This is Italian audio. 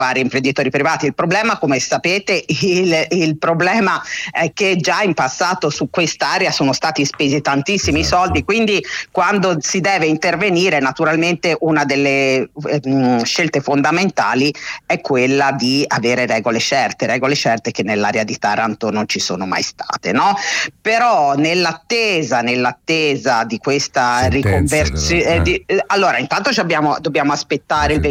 vari imprenditori privati. Il problema, come sapete, il problema è che già in passato su quest'area sono stati spesi tantissimi soldi, quindi quando si deve intervenire, naturalmente una delle scelte fondamentali è quella di avere regole certe che nell'area di Taranto non ci sono mai state, no? Però nell'attesa di questa riconversione, allora intanto dobbiamo aspettare il